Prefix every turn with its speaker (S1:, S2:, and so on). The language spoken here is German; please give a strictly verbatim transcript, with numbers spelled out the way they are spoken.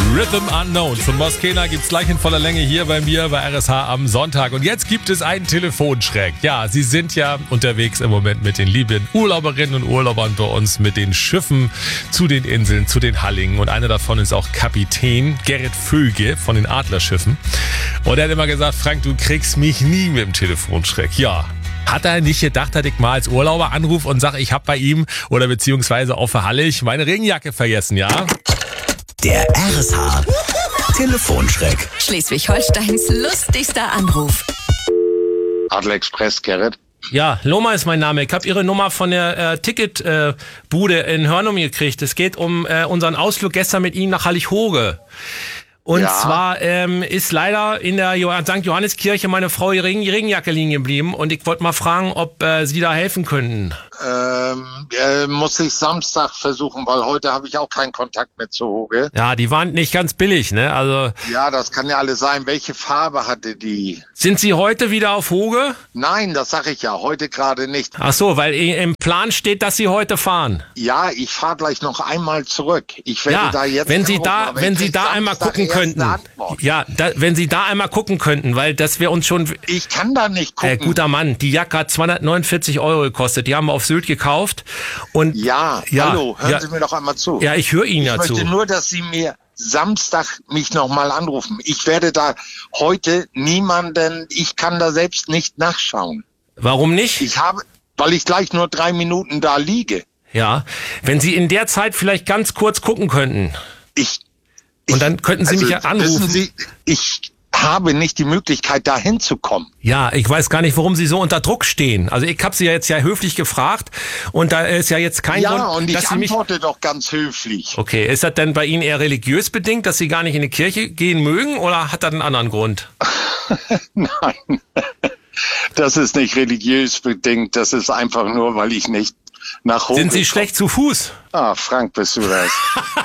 S1: Rhythm Unknown von Moskena gibt's gleich in voller Länge hier bei mir bei R S H am Sonntag. Und jetzt gibt es einen Telefonschreck. Ja, Sie sind ja unterwegs im Moment mit den lieben Urlauberinnen und Urlaubern bei uns, mit den Schiffen zu den Inseln, zu den Halligen. Und einer davon ist auch Kapitän Gerrit Vöge von den Adlerschiffen. Und er hat immer gesagt, Frank, du kriegst mich nie mit dem Telefonschreck. Ja. Hat er nicht gedacht, dass ich mal als Urlauber anrufe und sage, ich habe bei ihm oder beziehungsweise auf der Hallig meine Regenjacke vergessen, ja?
S2: Der R S H Telefonschreck.
S3: Schleswig-Holsteins lustigster Anruf.
S4: Adler Express, Gerrit.
S5: Ja, Loma ist mein Name. Ich habe Ihre Nummer von der äh, Ticketbude äh, in Hörnum gekriegt. Es geht um äh, unseren Ausflug gestern mit Ihnen nach Hallig-Hoge. Und
S4: Ja.
S5: zwar ähm, ist leider in der Jo- Sankt Johanneskirche meine Frau ihre Regen- Regenjacke liegen geblieben. Und ich wollte mal fragen, ob äh, Sie da helfen könnten.
S4: Ähm, äh, muss ich Samstag versuchen, weil heute habe ich auch keinen Kontakt mehr zu Hoge.
S5: Ja, die waren nicht ganz billig, ne? Also
S4: Ja, das kann ja alles sein. Welche Farbe hatte die?
S5: sind Sie heute wieder auf Hoge?
S4: Nein, das sage ich ja, heute gerade nicht.
S5: Ach so, weil i- im Plan steht, dass Sie heute fahren.
S4: Ja, ich fahre gleich noch einmal zurück. Ich werde
S5: Ja,
S4: da jetzt
S5: wenn Sie
S4: anrufen,
S5: da,
S4: aber
S5: wenn
S4: ich
S5: Sie
S4: krieg
S5: da einmal
S4: Samstag
S5: gucken
S4: erst
S5: könnten.
S4: eine Antwort.
S5: Ja, da, wenn Sie da einmal gucken könnten, weil das wäre uns schon.
S4: Ich kann da nicht gucken.
S5: Äh, guter Mann, die Jacke hat zweihundertneunundvierzig Euro gekostet. Die haben wir auf Sylt gekauft. Und
S4: Ja,
S5: Ja,
S4: hallo, hören
S5: ja.
S4: Sie mir doch einmal zu.
S5: ja, ich höre Ihnen
S4: ich
S5: ja zu.
S4: möchte nur, dass Sie mir Samstag mich nochmal anrufen. Ich werde da heute niemanden, ich kann da selbst nicht nachschauen.
S5: Warum nicht?
S4: Ich habe, weil ich gleich nur drei Minuten da liege.
S5: Ja, wenn Sie in der Zeit vielleicht ganz kurz gucken könnten.
S4: Ich,
S5: Und dann könnten Sie mich ja anrufen.
S4: Wissen Sie, ich habe nicht die Möglichkeit, da hinzukommen.
S5: Ja, ich weiß gar nicht, warum Sie so unter Druck stehen. Also ich habe Sie ja jetzt ja höflich gefragt und da ist ja jetzt kein
S4: Ja,
S5: Grund,
S4: und ich
S5: dass Sie mich...
S4: antworte doch ganz höflich.
S5: Okay, ist das denn bei Ihnen eher religiös bedingt, dass Sie gar nicht in die Kirche gehen mögen oder hat das einen anderen Grund?
S4: Nein, das ist nicht religiös bedingt. Das ist einfach nur, weil ich nicht nach Hoge
S5: Sind Sie
S4: komme.
S5: schlecht zu Fuß?
S4: Ah, Frank, bist du das?